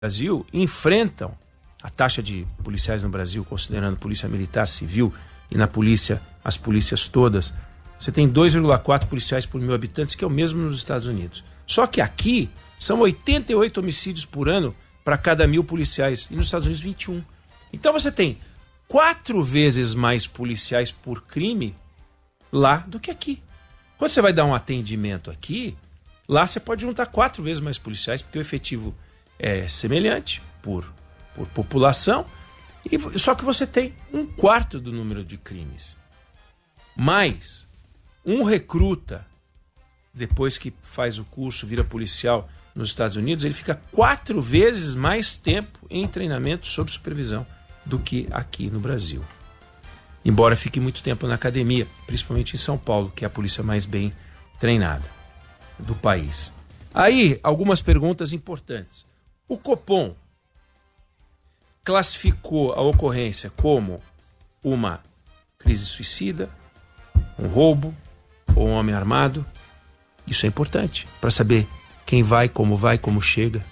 Brasil enfrentam a taxa de policiais no Brasil, considerando polícia militar, civil e na polícia, as polícias todas, você tem 2,4 policiais por 1.000 habitantes, que é o mesmo nos Estados Unidos. Só que aqui são 88 homicídios por ano para cada 1.000 policiais e nos Estados Unidos 21. Então você tem 4 vezes mais policiais por crime lá do que aqui. Quando você vai dar um atendimento aqui, lá você pode juntar 4 vezes mais policiais, porque o efetivo é semelhante por população, só que você tem 1/4 do número de crimes. Mas um recruta, depois que faz o curso, vira policial nos Estados Unidos, ele fica 4 vezes mais tempo em treinamento sob supervisão do que aqui no Brasil. Embora fique muito tempo na academia, principalmente em São Paulo, que é a polícia mais bem treinada do país. Aí, algumas perguntas importantes. O Copom classificou a ocorrência como uma crise suicida, um roubo ou um homem armado. Isso é importante para saber quem vai, como chega.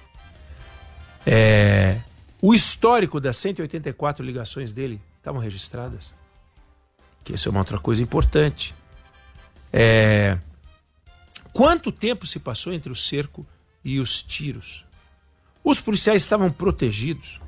O histórico das 184 ligações dele estavam registradas. Que isso é uma outra coisa importante. Quanto tempo se passou entre o cerco e os tiros? Os policiais estavam protegidos.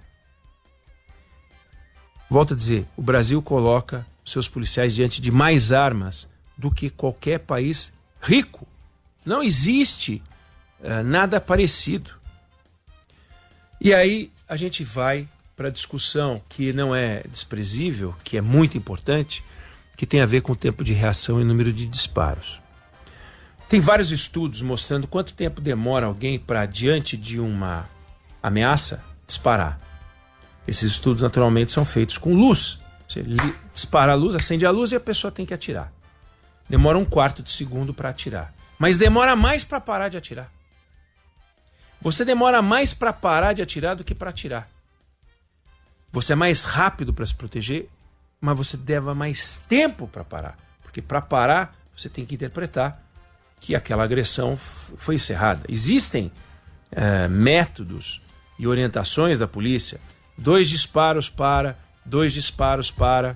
Volto a dizer, o Brasil coloca seus policiais diante de mais armas do que qualquer país rico. Não existe nada parecido. E aí a gente vai para a discussão que não é desprezível, que é muito importante, que tem a ver com o tempo de reação e número de disparos. Tem vários estudos mostrando quanto tempo demora alguém para, diante de uma ameaça, disparar. Esses estudos naturalmente são feitos com luz. Você dispara a luz, acende a luz e a pessoa tem que atirar. Demora 1/4 de segundo para atirar. Mas demora mais para parar de atirar. Você demora mais para parar de atirar do que para atirar. Você é mais rápido para se proteger, mas você leva mais tempo para parar. Porque para parar, você tem que interpretar que aquela agressão foi encerrada. Existem métodos e orientações da polícia. 2 disparos para, 2 disparos para.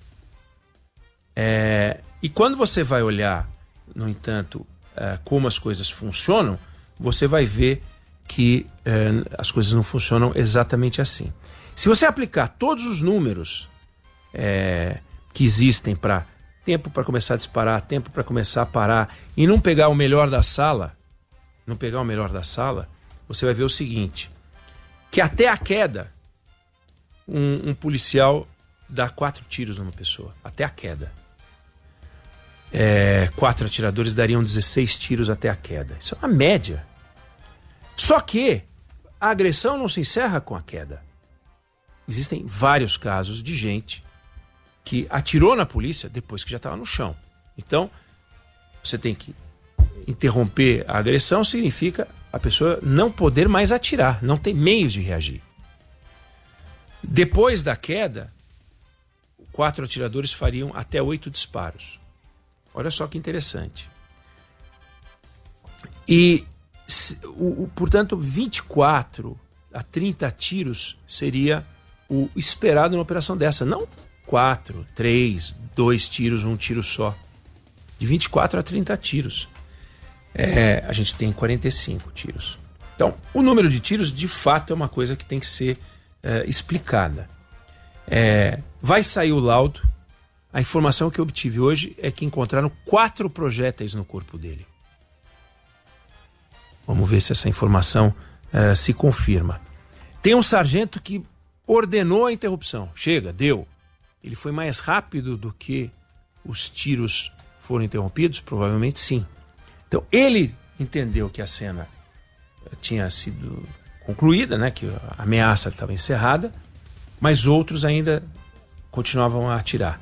E quando você vai olhar, no entanto, como as coisas funcionam, você vai ver que as coisas não funcionam exatamente assim. Se você aplicar todos os números que existem para tempo para começar a disparar, tempo para começar a parar, e não pegar o melhor da sala, você vai ver o seguinte, que até a queda, um policial dá 4 tiros numa pessoa, até a queda. 4 atiradores dariam 16 tiros até a queda. Isso é uma média. Só que a agressão não se encerra com a queda. Existem vários casos de gente que atirou na polícia depois que já estava no chão. Então, você tem que interromper a agressão, significa a pessoa não poder mais atirar, não ter meios de reagir. Depois da queda, 4 atiradores fariam até 8 disparos. Olha só que interessante. E, portanto, 24 a 30 tiros seria o esperado numa operação dessa. Não 4, 3, 2 tiros, 1 tiro só. De 24 a 30 tiros. A gente tem 45 tiros. Então, o número de tiros, de fato, é uma coisa que tem que ser explicada. Vai sair o laudo. A informação que eu obtive hoje é que encontraram 4 projéteis no corpo dele. Vamos ver se essa informação se confirma. Tem um sargento que ordenou a interrupção. Chega, deu. Ele foi mais rápido do que os tiros foram interrompidos? Provavelmente sim. Então, ele entendeu que a cena tinha sido concluída, né, que a ameaça estava encerrada, mas outros ainda continuavam a atirar.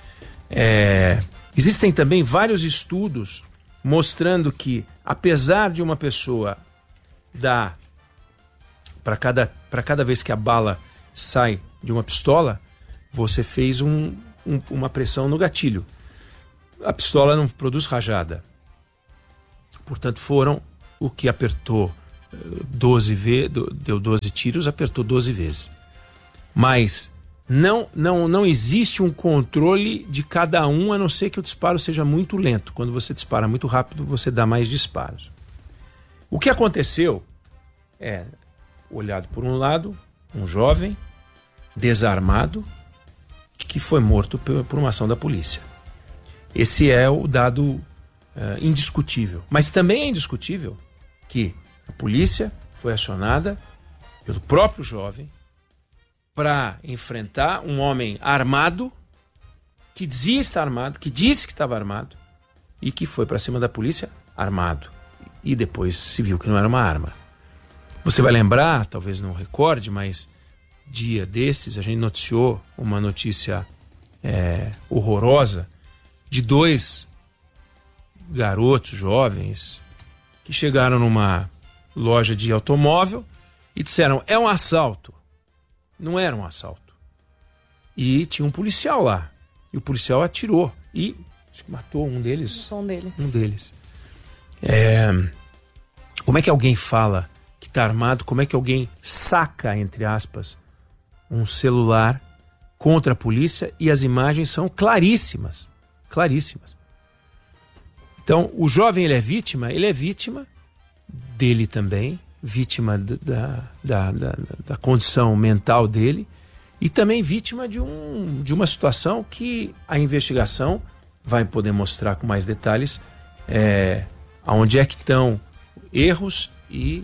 Existem também vários estudos mostrando que, apesar de uma pessoa dar para cada vez que a bala sai de uma pistola, você fez uma pressão no gatilho. A pistola não produz rajada. Portanto, o que apertou deu 12 tiros, apertou 12 vezes. Mas não existe um controle de cada um, a não ser que o disparo seja muito lento. Quando você dispara muito rápido, você dá mais disparos. O que aconteceu é, olhado por um lado, um jovem desarmado que foi morto por uma ação da polícia. Esse é o dado indiscutível. Mas também é indiscutível que a polícia foi acionada pelo próprio jovem para enfrentar um homem armado, que dizia estar armado, que disse que estava armado e que foi para cima da polícia armado. E depois se viu que não era uma arma. Você vai lembrar, talvez não recorde, mas dia desses a gente noticiou uma notícia horrorosa de 2 garotos jovens que chegaram numa loja de automóvel e disseram: é um assalto. Não era um assalto. E tinha um policial lá. E o policial atirou e acho que matou um deles. Um deles. Como é que alguém fala que está armado? Como é que alguém saca, entre aspas, um celular contra a polícia? E as imagens são claríssimas. Claríssimas. Então, o jovem ele é vítima dele também, vítima da condição mental dele e também vítima de uma situação que a investigação vai poder mostrar com mais detalhes aonde é que estão erros e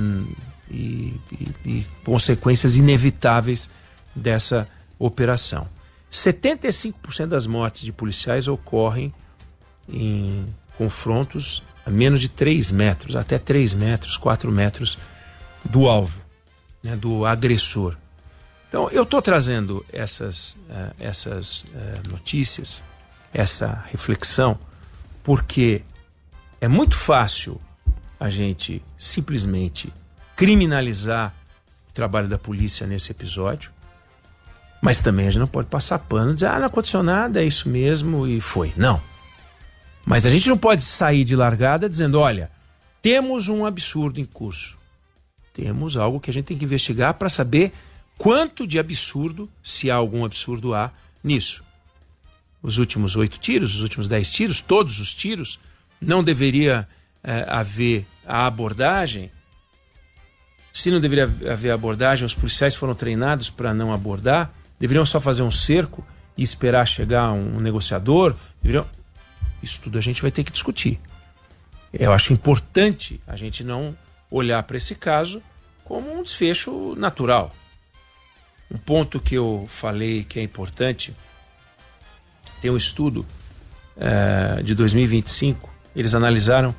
consequências inevitáveis dessa operação. 75% das mortes de policiais ocorrem em confrontos a menos de 3 metros, até 3 metros, 4 metros do alvo, né, do agressor. Então, eu estou trazendo essas notícias, essa reflexão, porque é muito fácil a gente simplesmente criminalizar o trabalho da polícia nesse episódio, mas também a gente não pode passar pano e dizer: não aconteceu nada, é isso mesmo e foi. Não. Mas a gente não pode sair de largada dizendo: olha, temos um absurdo em curso. Temos algo que a gente tem que investigar para saber quanto de absurdo, se há algum absurdo, há nisso. Os últimos 8 tiros, os últimos 10 tiros, todos os tiros, não deveria haver a abordagem. Se não deveria haver abordagem, os policiais foram treinados para não abordar, deveriam só fazer um cerco e esperar chegar um negociador. Isso tudo a gente vai ter que discutir. Eu acho importante a gente não olhar para esse caso como um desfecho natural. Um ponto que eu falei que é importante, tem um estudo de 2025, eles analisaram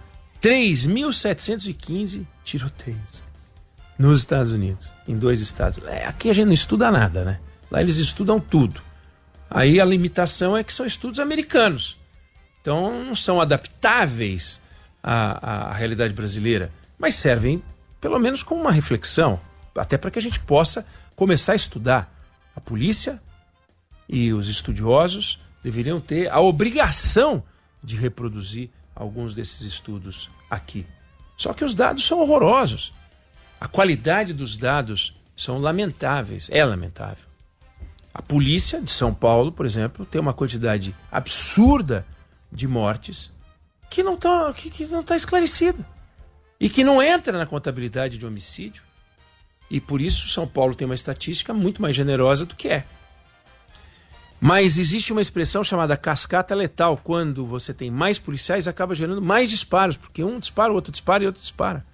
3.715 tiroteios nos Estados Unidos, em 2 estados. Aqui a gente não estuda nada, né? Lá eles estudam tudo. Aí a limitação é que são estudos americanos. Então não são adaptáveis à realidade brasileira, mas servem pelo menos como uma reflexão, até para que a gente possa começar a estudar. A polícia e os estudiosos deveriam ter a obrigação de reproduzir alguns desses estudos aqui. Só que os dados são horrorosos. A qualidade dos dados são lamentáveis, é lamentável. A polícia de São Paulo, por exemplo, tem uma quantidade absurda de mortes que não está esclarecida e que não entra na contabilidade de homicídio. E por isso São Paulo tem uma estatística muito mais generosa do que é. Mas existe uma expressão chamada cascata letal. Quando você tem mais policiais, acaba gerando mais disparos, porque um dispara, o outro dispara e o outro dispara.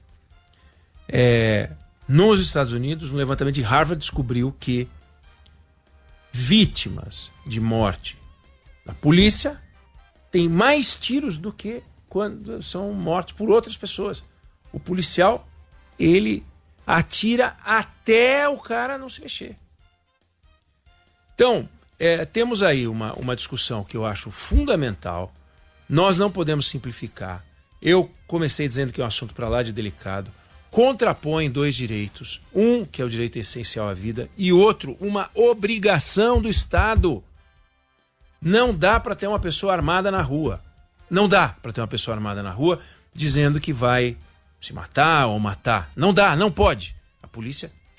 Nos Estados Unidos, um levantamento de Harvard descobriu que vítimas de morte da polícia têm mais tiros do que quando são mortos por outras pessoas. O policial, ele atira até o cara não se mexer. Então, temos aí uma discussão que eu acho fundamental. Nós não podemos simplificar. Eu comecei dizendo que é um assunto para lá de delicado. Contrapõe 2 direitos. Um, que é o direito essencial à vida, e outro, uma obrigação do Estado. Não dá para ter uma pessoa armada na rua. Não dá para ter uma pessoa armada na rua dizendo que vai se matar ou matar. Não dá, não pode. A polícia